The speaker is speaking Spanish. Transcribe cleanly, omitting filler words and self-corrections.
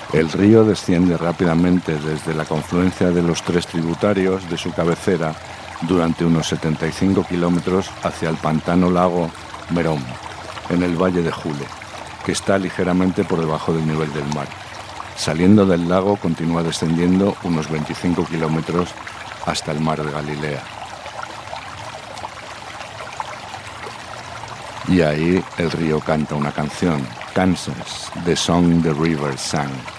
El río desciende rápidamente desde la confluencia de los tres tributarios de su cabecera durante unos 75 kilómetros hacia el pantano lago Merom, en el valle de Jule, que está ligeramente por debajo del nivel del mar. Saliendo del lago continúa descendiendo unos 25 kilómetros hasta el mar de Galilea. Y ahí el río canta una canción, Kansas, The Song the River Sang.